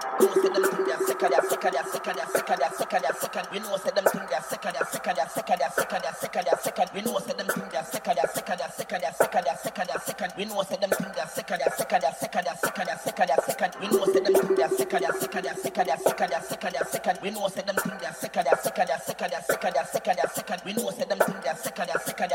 We know say them think they're second, they're second, they're second, they're second, they're second, they're second. We know say them think they're second, they're second, they're second, they're second, they're second, they're second. We know say them think they're second, they're second, they're second, they're second, they're second, they're second. We know say them think they're second, they're second, they're second, they're second, they're second, they're second. We know say them think they're second, they're second, they're second, they're second, they're second, they're second. We know say them think they're second, they're second, they're second, they're second, they're second, they're second. We know say them think they're second, they're second,